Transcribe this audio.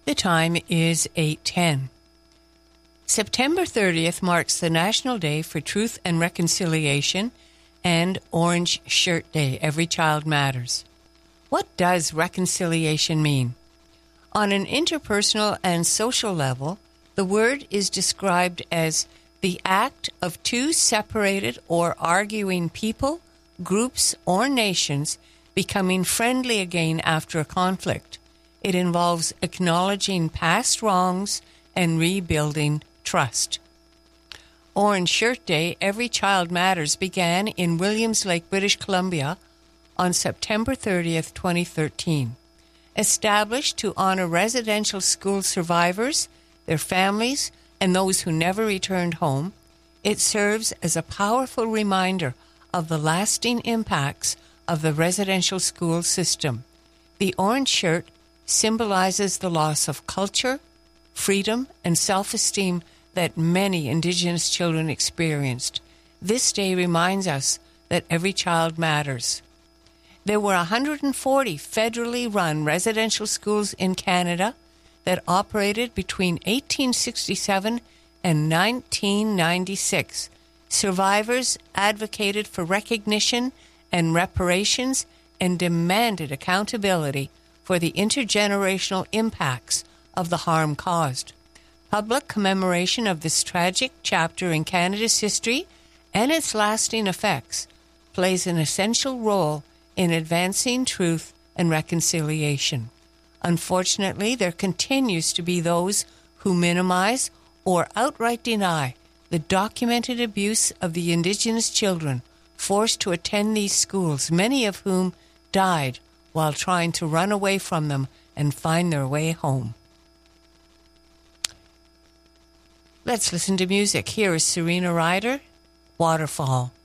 The time is 8:10. September 30th marks the National Day for Truth and Reconciliation and Orange Shirt Day. Every Child Matters. What does reconciliation mean? On an interpersonal and social level, the word is described as the act of two separated or arguing people, groups, or nations becoming friendly again after a conflict. It involves acknowledging past wrongs and rebuilding trust. Orange Shirt Day, Every Child Matters began in Williams Lake, British Columbia on September 30th, 2013. Established to honor residential school survivors, their families, and those who never returned home, it serves as a powerful reminder of the lasting impacts of the residential school system. The orange shirt symbolizes the loss of culture, freedom, and self-esteem that many Indigenous children experienced. This day reminds us that every child matters. There were 140 federally run residential schools in Canada that operated between 1867 and 1996. Survivors advocated for recognition and reparations and demanded accountability for the intergenerational impacts of the harm caused. Public commemoration of this tragic chapter in Canada's history and its lasting effects plays an essential role in advancing truth and reconciliation. Unfortunately, there continues to be those who minimize or outright deny the documented abuse of the Indigenous children forced to attend these schools, many of whom died while trying to run away from them and find their way home. Let's listen to music. Here is Serena Ryder, Waterfall.